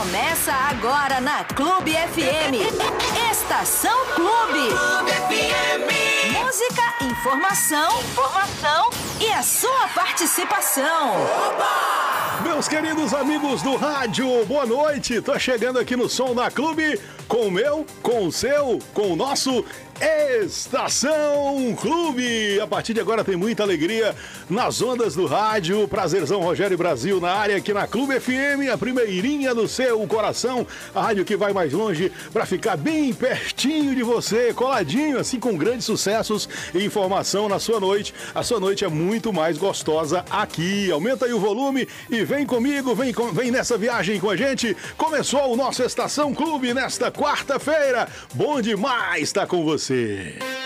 Começa agora na Clube FM. Estação Clube. Clube FM. Música, informação e a sua participação. Oba! Meus queridos amigos do rádio, boa noite. Tô chegando aqui no Som da Clube com o meu, com o seu, com o nosso Estação Clube. A partir de agora tem muita alegria nas ondas do rádio. Prazerzão, Rogério Brasil na área aqui na Clube FM, a primeirinha do seu coração, a rádio que vai mais longe para ficar bem pertinho de você, coladinho assim com grandes sucessos e informação na sua noite. A sua noite é muito mais gostosa aqui. Aumenta aí o volume e vem comigo, vem nessa viagem com a gente. Começou o nosso Estação Clube nesta quarta-feira. Bom demais estar com você.